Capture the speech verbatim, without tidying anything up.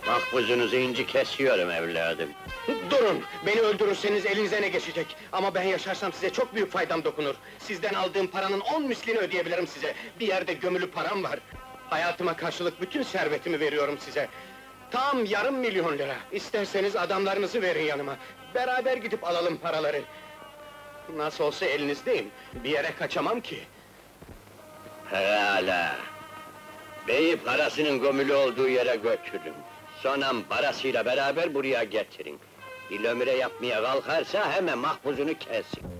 Makbuzunuzu inci kesiyorum evladım. Durun! Beni öldürürseniz elinize ne geçecek? Ama ben yaşarsam size çok büyük faydam dokunur. Sizden aldığım paranın on mislini ödeyebilirim size. Bir yerde gömülü param var. Hayatıma karşılık bütün servetimi veriyorum size. Tam yarım milyon lira. İsterseniz adamlarınızı verin yanıma. Beraber gidip alalım paraları. Nasıl olsa elinizdeyim. Bir yere kaçamam ki. Pekala! Beyi parasının gömülü olduğu yere götürün. Sonra parasıyla beraber buraya getirin. İlömüre yapmaya kalkarsa hemen mahpuzunu kesin.